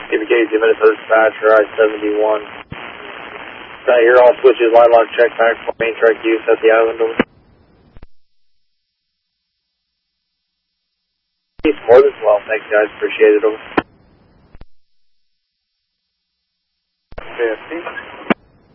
KBK 2 minutes, dispatcher, I-71. Here, all switches, line lock check back for main track use at the island. Over. More than well, thanks guys, appreciate it. Over. 50.